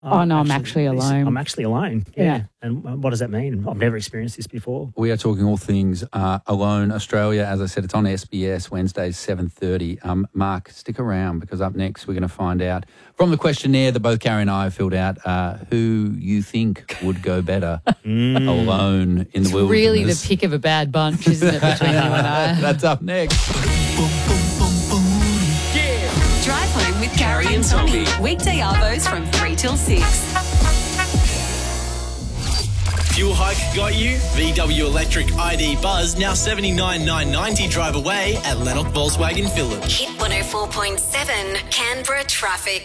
Oh, no, I'm actually alone. I'm actually alone. Yeah. And what does that mean? I've never experienced this before. We are talking all things Alone Australia. As I said, it's on SBS Wednesdays, 7:30. Mark, stick around because up next we're going to find out from the questionnaire that both Carrie and I have filled out who you think would go better alone in the wilderness. It's really the pick of a bad bunch, isn't it, between you and I? That's up next. Drive home with Carrie and Tommy. Weekday arvos from 3 till 6. Fuel hike got you? VW Electric ID Buzz now $79,990 drive away at Lennox Volkswagen Phillip. Hit 104.7 Canberra traffic.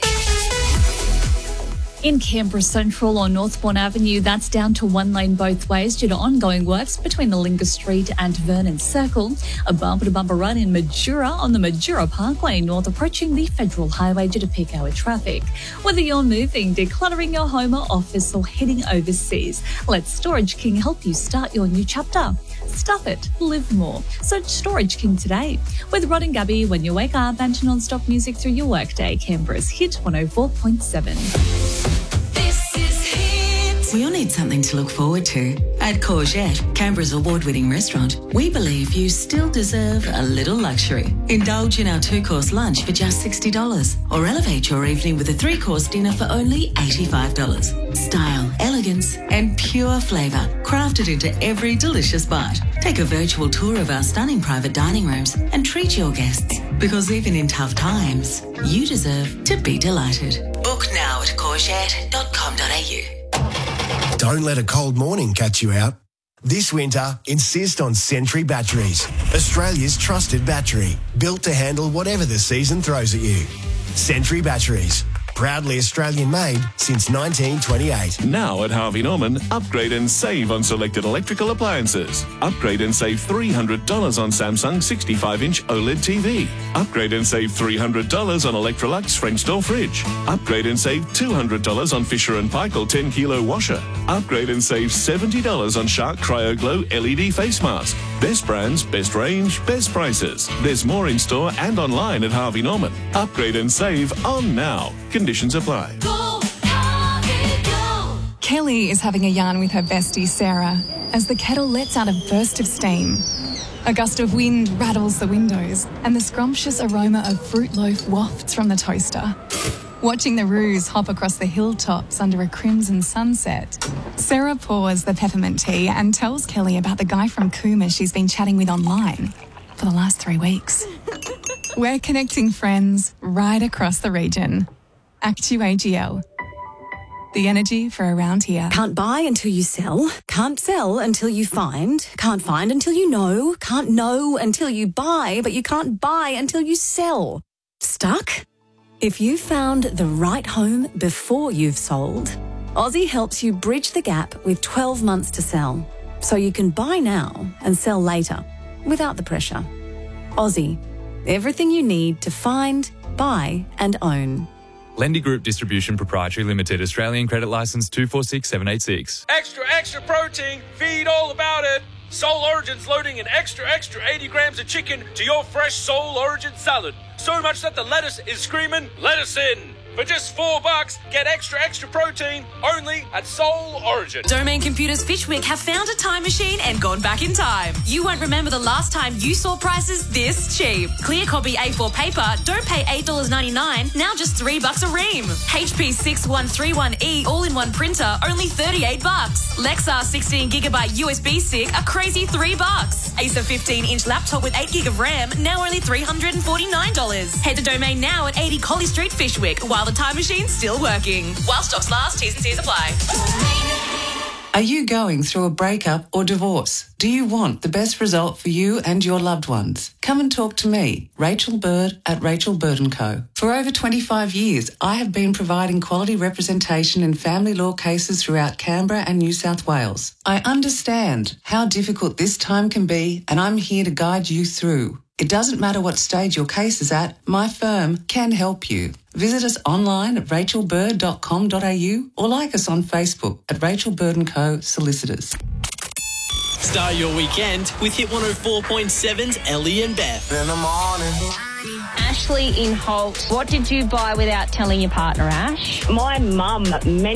In Canberra Central on Northbourne Avenue, that's down to one lane both ways due to ongoing works between Malinga Street and Vernon Circle. A bumper-to-bumper run in Majura on the Majura Parkway North approaching the Federal Highway due to peak hour traffic. Whether you're moving, decluttering your home or office or heading overseas, let Storage King help you start your new chapter. Stuff it, live more. Search Storage King today. With Rod and Gabby, when you wake up and non-stop music through your workday, Canberra's Hit 104.7. We all need something to look forward to. At Courgette, Canberra's award-winning restaurant, we believe you still deserve a little luxury. Indulge in our 2-course lunch for just $60 or elevate your evening with a 3-course dinner for only $85. Style, elegance and pure flavour crafted into every delicious bite. Take a virtual tour of our stunning private dining rooms and treat your guests because even in tough times, you deserve to be delighted. Book now at courgette.com.au. Don't let a cold morning catch you out. This winter, insist on Sentry Batteries, Australia's trusted battery, built to handle whatever the season throws at you. Sentry Batteries, proudly Australian-made since 1928. Now at Harvey Norman, upgrade and save on selected electrical appliances. Upgrade and save $300 on Samsung 65-inch OLED TV. Upgrade and save $300 on Electrolux French door fridge. Upgrade and save $200 on Fisher & Paykel 10-kilo washer. Upgrade and save $70 on Shark CryoGlow LED face mask. Best brands, best range, best prices. There's more in store and online at Harvey Norman. Upgrade and save on now. Conditions apply. Go, Harvey, go. Kelly is having a yarn with her bestie Sarah as the kettle lets out a burst of steam. A gust of wind rattles the windows and the scrumptious aroma of fruit loaf wafts from the toaster. Watching the roos hop across the hilltops under a crimson sunset, Sarah pours the peppermint tea and tells Kelly about the guy from Cooma she's been chatting with online for the last 3 weeks. We're connecting friends right across the region. Actu AGL. The energy for around here. Can't buy until you sell. Can't sell until you find. Can't find until you know. Can't know until you buy, but you can't buy until you sell. Stuck? If you found the right home before you've sold, Aussie helps you bridge the gap with 12 months to sell, so you can buy now and sell later without the pressure. Aussie, everything you need to find, buy and own. Lendy Group Distribution Proprietary Limited, Australian Credit Licence 246786. Extra protein, feed all about it. Soul Origin's loading an extra 80 grams of chicken to your fresh Soul Origin salad. So much that the lettuce is screaming, let us in. For just $4, get extra protein only at Soul Origin. Domain Computers Fishwick have found a time machine and gone back in time. You won't remember the last time you saw prices this cheap. Clear copy A4 paper, don't pay $8.99, now just $3 a ream. HP 6131E all-in-one printer, only $38. Lexar 16GB USB stick, a crazy $3. Acer 15-inch laptop with 8GB of RAM, now only $349. Head to Domain now at 80 Collie Street, Fishwick, while the time machine's still working. While stocks last, T's and C's apply. Are you going through a breakup or divorce? Do you want the best result for you and your loved ones? Come and talk to me, Rachel Bird at Rachel Bird & Co. For over 25 years, I have been providing quality representation in family law cases throughout Canberra and New South Wales. I understand how difficult this time can be, and I'm here to guide you through. It doesn't matter what stage your case is at, my firm can help you. Visit us online at rachelbird.com.au or like us on Facebook at Rachel Bird & Co. Solicitors. Start your weekend with Hit 104.7's Ellie and Beth. In the morning. Ashley in Holt. What did you buy without telling your partner, Ash? My mum